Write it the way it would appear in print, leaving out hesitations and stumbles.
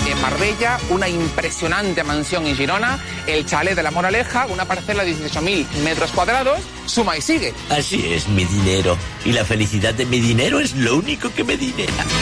en Marbella, una impresionante mansión en Girona, el chalet de La Moraleja, una parcela de 18.000 metros cuadrados, suma y sigue. Así es, mi dinero. Y la felicidad de mi dinero es lo único que me dinera.